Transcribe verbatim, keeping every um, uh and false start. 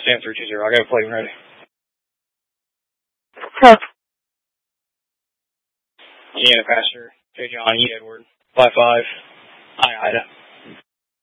Sam three two zero. I got a plate ready. Huh. Indiana Passenger, J. John, E. Edward, five five, I, Ida.